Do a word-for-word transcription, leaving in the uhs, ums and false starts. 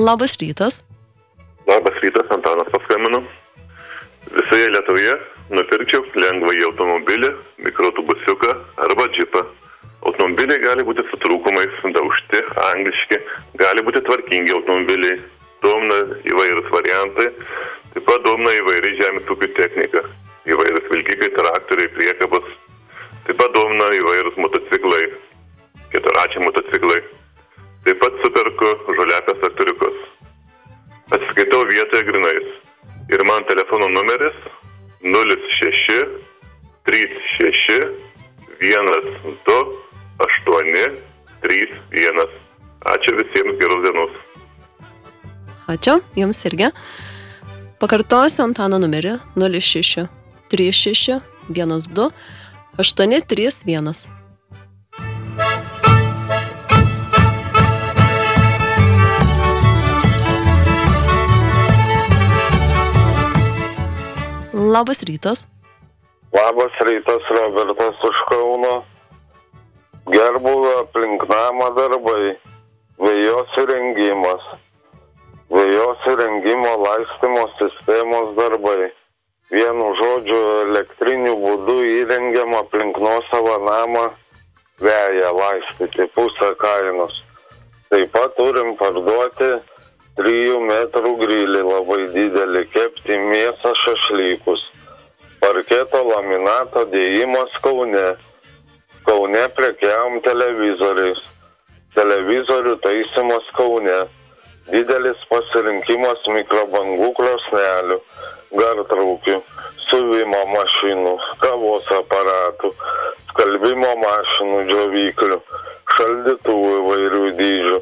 Labas rytas. Labas rytas, Antanas paskambino. Visoje Lietuvoje nupirkčiau lengvąjį automobilį, mikroautobusiuką arba džipą. Automobiliai gali būti su trūkumais, daužti, angliški, gali būti tvarkingi automobiliai, domina įvairūs variantai, taip pat domina įvairiai žemės ūkio technika, įvairūs vilkikai, traktoriai, priekabos, taip pat domina įvairūs motociklai, keturračiai motociklai, taip pat superku žoliapės traktoriukus. Atsiskaitau vietoje grinais ir man telefono numeris nulis šeši trys šeši vienas du aštuoni trys vienas. Ačiū visiems, geros dienos. Ačiū, jums irgi. Pakartosiu Antano numerį nulis šeši trys šeši vienas du aštuoni trys vienas. Labas rytas. Labas rytas, Robertas iš Kauno. Gerbuvio aplink namą darbai, vejos įrengimas, vejos įrengimo laistymo sistemos darbai. Vienu žodžiu, elektriniu būdu įrengiam aplink nuosavą namą veją laistyti, pusę kainos. Taip pat turim parduoti trijų metrų grilį, labai didelį, kepti mėsą šašlykus. Parketo laminato dėjimas Kaune. Kaune prekiavom televizoriais. Televizorių taisymas Kaune. Didelis pasirinkimas mikrobangų krosnelių, gartraukių, siuvimo mašinų, kavos aparatų, skalbimo mašinų, džiovyklių, šaldytuvų įvairių dydžių.